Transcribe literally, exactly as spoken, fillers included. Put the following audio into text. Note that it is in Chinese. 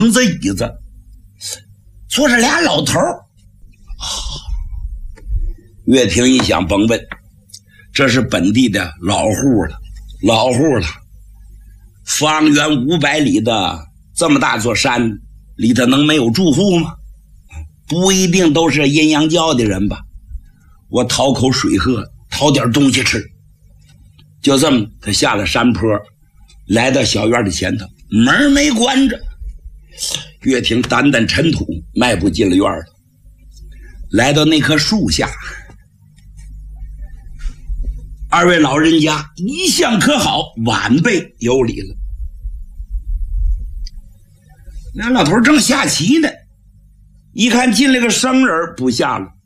子椅子，坐着俩老头儿。啊，岳平一想，甭问，这是本地的老户了，老户了。方圆五百里的这么大座山里头能没有住户吗？不一定都是阴阳教的人吧。我讨口水喝，讨点东西吃。就这么，他下了山坡，来到小院的前头，门没关着。岳挺掸掸尘土，迈步进了院了。来到那棵树下，二位老人家一向可好，晚辈有礼了。那老头正下棋呢，一看进来个生人，不下了。